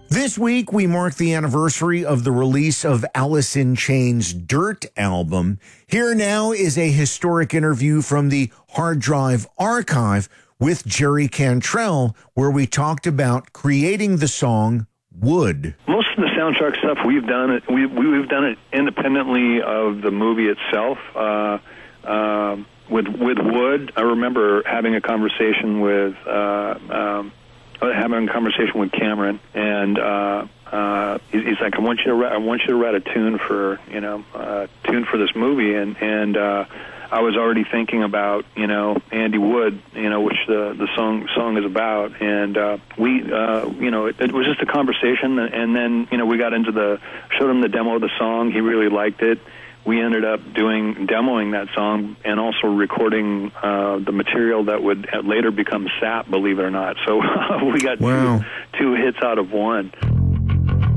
This week, we mark the anniversary of the release of Alice in Chains' Dirt album. Here now is a historic interview from the Hard Drive Archive with Jerry Cantrell, where we talked about creating the song Wood. Most of the soundtrack stuff we've done it independendly of the movie itself. With Wood, I remember having a conversation with Cameron, and he's like, I want you to write a tune for this movie, and I was already thinking about Andy Wood, which the song is about, and it was just a conversation, and then we got into showed him the demo of the song. He really liked it. We ended up demoing that song and also recording the material that would later become SAP, believe it or not. So we got two hits out of one.